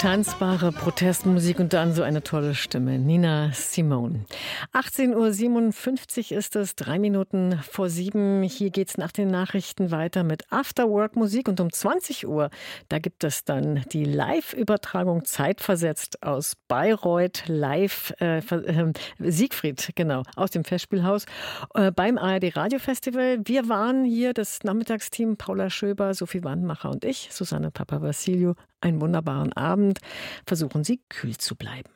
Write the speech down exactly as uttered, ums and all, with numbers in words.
Tanzbare Protestmusik und dann so eine tolle Stimme, Nina Simone. achtzehn Uhr siebenundfünfzig ist es, drei Minuten vor sieben. Hier geht's nach den Nachrichten weiter mit Afterwork-Musik und um zwanzig Uhr, da gibt es dann die Live-Übertragung zeitversetzt aus Bayreuth, live, äh, äh, Siegfried, genau, aus dem Festspielhaus, äh, beim A R D-Radio-Festival. Wir waren hier, das Nachmittagsteam, Paula Schöber, Sophie Wandmacher und ich, Susanne Papavassiliou. Einen wunderbaren Abend. Versuchen Sie, kühl zu bleiben.